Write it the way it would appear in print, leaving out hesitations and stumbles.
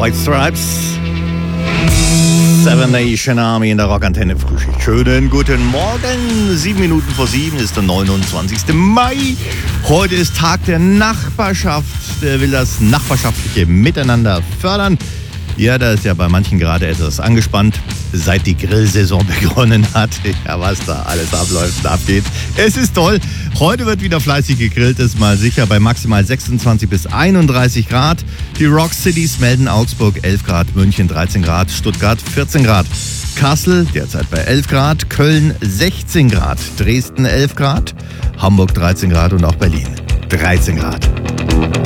White Stripes, Seven Nation Army in der Rockantenne Frühschicht. Schönen guten Morgen. 7 Minuten vor 7 ist der 29. Mai. Heute ist Tag der Nachbarschaft. Wer will das nachbarschaftliche Miteinander fördern? Ja, da ist ja bei manchen gerade etwas angespannt, seit die Grillsaison begonnen hat. Ja, was da alles abläuft und abgeht. Es ist toll. Heute wird wieder fleißig gegrillt, ist mal sicher, bei maximal 26 bis 31 Grad. Die Rock Cities melden Augsburg 11 Grad, München 13 Grad, Stuttgart 14 Grad. Kassel derzeit bei 11 Grad, Köln 16 Grad, Dresden 11 Grad, Hamburg 13 Grad und auch Berlin 13 Grad.